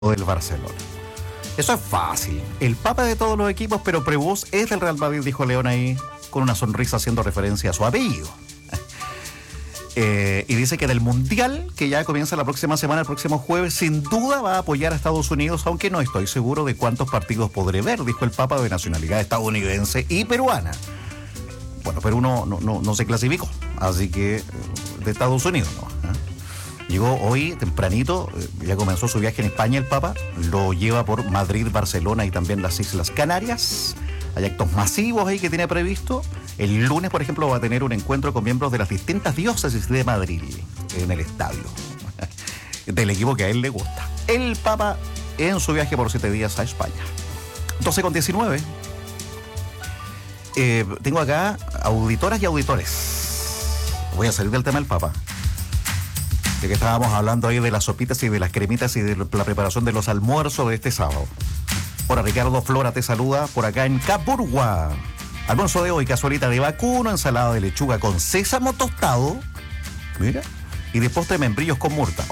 del Barcelona. Eso es fácil. El papa de todos los equipos, pero Prevost es del Real Madrid, dijo León ahí, con una sonrisa haciendo referencia a su apellido. Y dice que del Mundial, que ya comienza la próxima semana, el próximo jueves, sin duda va a apoyar a Estados Unidos, aunque no estoy seguro de cuántos partidos podré ver, dijo el Papa, de nacionalidad estadounidense y peruana. Bueno, Perú no se clasificó, así que de Estados Unidos no. Llegó hoy tempranito, ya comenzó su viaje en España el Papa, lo lleva por Madrid, Barcelona y también las Islas Canarias. Hay actos masivos ahí que tiene previsto. El lunes, por ejemplo, va a tener un encuentro con miembros de las distintas diócesis de Madrid en el estadio del equipo que a él le gusta. El Papa en su viaje por 7 días a España. 12:19. Tengo acá auditoras y auditores. Voy a salir del tema del Papa. De que estábamos hablando ahí de las sopitas y de las cremitas y de la preparación de los almuerzos de este sábado. Hola, Ricardo Flora te saluda por acá en Capurua. Almuerzo de hoy, cazuelita de vacuno, ensalada de lechuga con sésamo tostado. Mira. Y de postre membrillos con murta.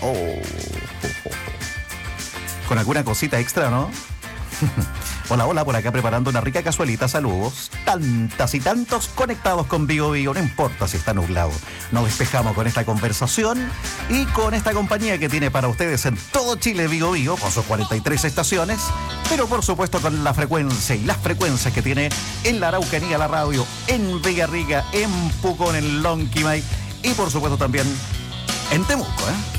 Con alguna cosita extra, ¿no? Hola, por acá preparando una rica cazuelita, saludos. Tantas y tantos conectados con Bio Bio, no importa si está nublado. Nos despejamos con esta conversación y con esta compañía que tiene para ustedes en todo Chile Bio Bio, con sus 43 estaciones, pero por supuesto con la frecuencia y las frecuencias que tiene en la Araucanía, la radio, en Villarrica, en Pucón, en Lonquimay y por supuesto también en Temuco,